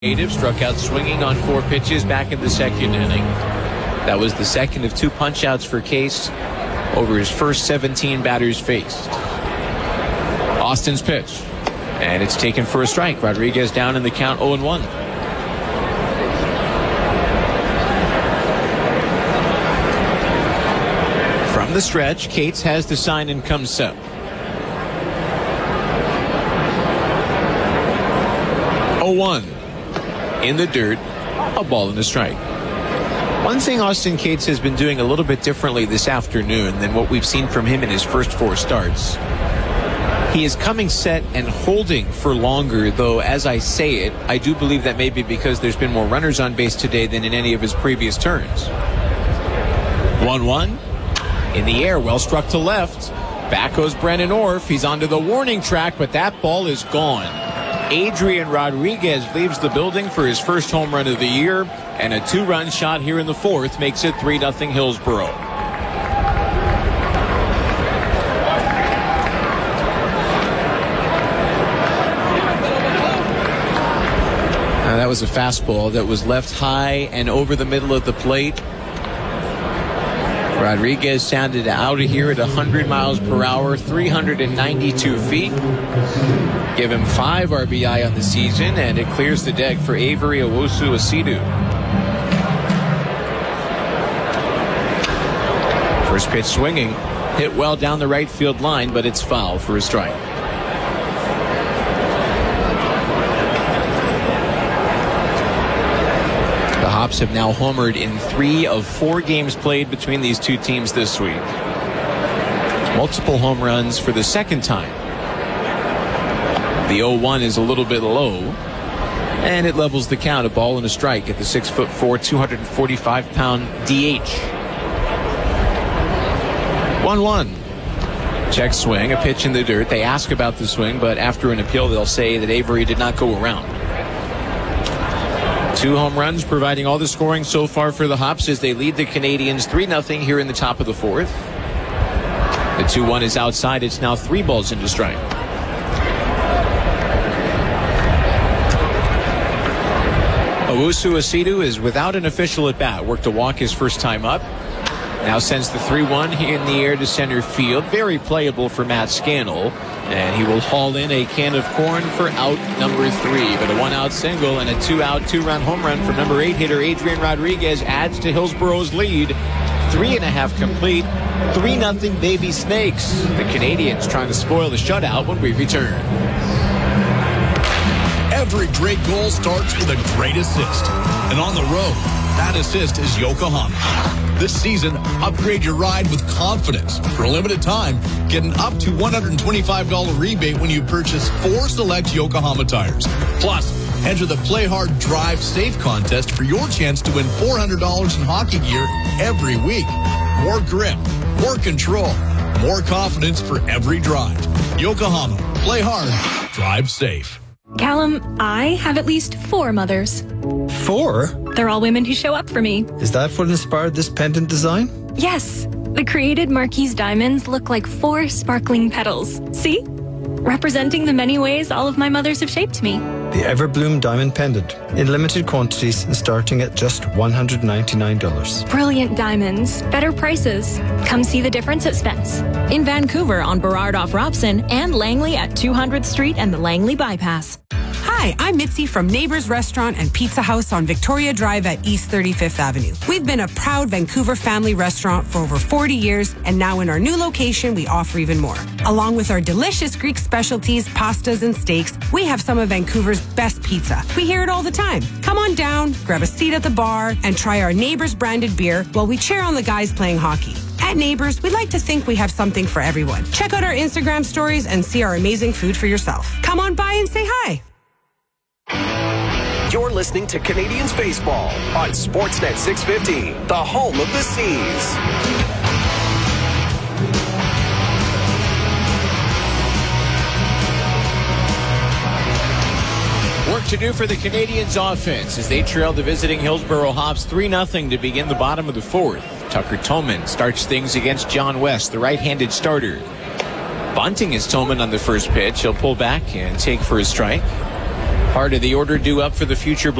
Native struck out swinging on 4 pitches back in the second inning. That was the second of 2 punch-outs for Case over his first 17 batters faced. Austin's pitch, and it's taken for a strike. Rodriguez down in the count 0-1. From the stretch, Cates has the sign and comes set. 0-1. In the dirt, a ball and a strike. One thing Austin Cates has been doing a little bit differently this afternoon than what we've seen from him in his first 4 starts. He is coming set and holding for longer, though as I say it, I do believe that may be because there's been more runners on base today than in any of his previous turns. 1-1. In the air, well struck to left. Back goes Brennan Orff. He's onto the warning track, but that ball is gone. Adrian Rodriguez leaves the building for his first home run of the year, and a 2-run shot here in the 4th makes it 3-0 Hillsboro. That was a fastball that was left high and over the middle of the plate. Rodriguez sounded out of here at 100 miles per hour, 392 feet. Give him 5 RBI on the season, and it clears the deck for Avery Owusu-Asiedu. First pitch swinging, hit well down the right field line, but it's foul for a strike. The Hops have now homered in 3 of 4 games played between these two teams this week. Multiple home runs for the second time. The 0-1 is a little bit low, and it levels the count, a ball and a strike at the 6'4", 245-pound DH. 1-1. Check swing, a pitch in the dirt. They ask about the swing, but after an appeal, they'll say that Avery did not go around. 2 home runs providing all the scoring so far for the Hops as they lead the Canadians 3-0 here in the top of the 4th. The 2-1 is outside. It's now 3 balls into strike. Owusu-Asiedu is without an official at bat. Worked a walk his first time up. Now sends the 3-1 in the air to center field. Very playable for Matt Scannell. And he will haul in a can of corn for out number 3. But a 1-out single and a 2-out 2-run home run from number 8 hitter Adrian Rodriguez adds to Hillsboro's lead. 3.5 complete. 3-0 Baby Snakes. The Canadians trying to spoil the shutout when we return. Every great goal starts with a great assist. And on the road, that assist is Yokohama. This season, upgrade your ride with confidence. For a limited time, get an up to $125 rebate when you purchase 4 select Yokohama tires. Plus, enter the Play Hard Drive Safe contest for your chance to win $400 in hockey gear every week. More grip, more control, more confidence for every drive. Yokohama. Play hard. Drive safe. Callum, I have at least 4 mothers. 4? They're all women who show up for me. Is that what inspired this pendant design? Yes. The created Marquise diamonds look like 4 sparkling petals. See? Representing the many ways all of my mothers have shaped me. The Everbloom Diamond Pendant. In limited quantities and starting at just $199. Brilliant diamonds. Better prices. Come see the difference at Spence. In Vancouver on Burrard off Robson and Langley at 200th Street and the Langley Bypass. Hi, I'm Mitzi from Neighbors Restaurant and Pizza House on Victoria Drive at East 35th Avenue. We've been a proud Vancouver family restaurant for over 40 years, and now in our new location, we offer even more. Along with our delicious Greek specialties, pastas, and steaks, we have some of Vancouver's best pizza. We hear it all the time. Come on down, grab a seat at the bar, and try our Neighbors branded beer while we cheer on the guys playing hockey. At Neighbors, we like to think we have something for everyone. Check out our Instagram stories and see our amazing food for yourself. Come on by and say hi. You're listening to Canadians Baseball on Sportsnet 650, the home of the Seas. Work to do for the Canadians offense as they trail the visiting Hillsboro Hops 3-0 to begin the bottom of the 4th. Tucker Toman starts things against John West, the right-handed starter. Bunting is Toman on the first pitch. He'll pull back and take for a strike. Part of the order due up for the future